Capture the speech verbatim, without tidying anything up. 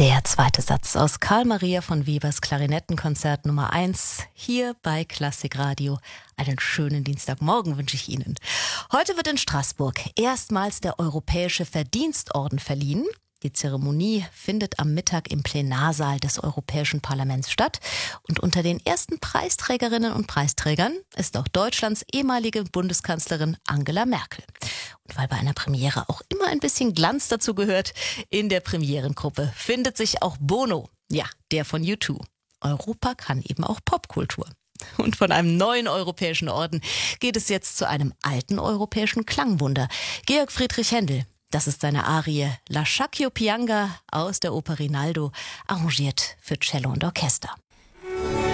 Der zweite Satz aus Karl Maria von Webers Klarinettenkonzert Nummer eins hier bei Klassikradio. Einen schönen Dienstagmorgen wünsche ich Ihnen. Heute wird in Straßburg erstmals der Europäische Verdienstorden verliehen. Die Zeremonie findet am Mittag im Plenarsaal des Europäischen Parlaments statt. Und unter den ersten Preisträgerinnen und Preisträgern ist auch Deutschlands ehemalige Bundeskanzlerin Angela Merkel. Und weil bei einer Premiere auch immer ein bisschen Glanz dazu gehört, in der Premierengruppe findet sich auch Bono, ja, der von U zwei. Europa kann eben auch Popkultur. Und von einem neuen europäischen Orden geht es jetzt zu einem alten europäischen Klangwunder. Georg Friedrich Händel. Das ist seine Arie La Sciacquio Pianga aus der Oper Rinaldo, arrangiert für Cello und Orchester.